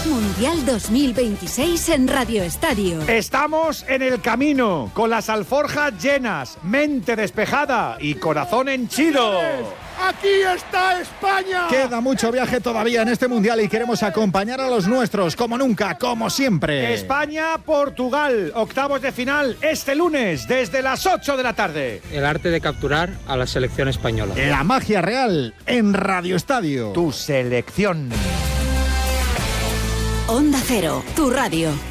Mundial 2026 en Radio Estadio. Estamos en el camino, con las alforjas llenas, mente despejada y corazón henchido. ¡Aquí está España! Queda mucho viaje todavía en este Mundial y queremos acompañar a los nuestros, como nunca, como siempre. España-Portugal, octavos de final, este lunes, desde las 8 de la tarde. El arte de capturar a la selección española. La magia real en Radio Estadio. Tu selección. Onda Cero, tu radio.